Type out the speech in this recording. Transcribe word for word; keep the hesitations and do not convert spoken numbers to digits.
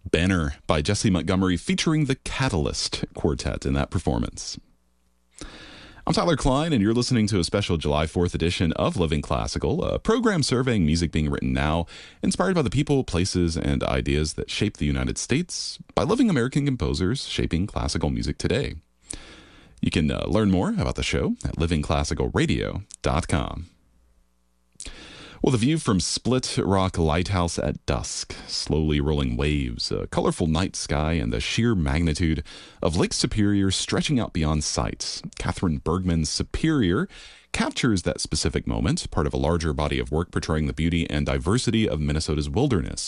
Banner by Jesse Montgomery featuring the Catalyst Quartet in that performance. I'm Tyler Klein, and you're listening to a special July fourth edition of Living Classical, a program surveying music being written now, inspired by the people, places, and ideas that shape the United States by living American composers shaping classical music today. You can uh, learn more about the show at living classical radio dot com. Well, the view from Split Rock Lighthouse at dusk, slowly rolling waves, a colorful night sky, and the sheer magnitude of Lake Superior stretching out beyond sight. Catherine Bergman's Superior captures that specific moment, part of a larger body of work portraying the beauty and diversity of Minnesota's wilderness.